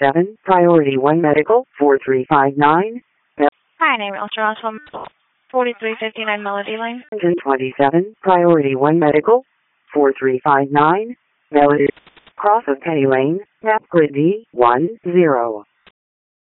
1027, Priority 1 Medical, 4359. Hi, name Ultra Oswald, 4359 Melody Lane. 1027, Priority 1 Medical, 4359, Melody, Cross of Penny Lane, Map Grid D10.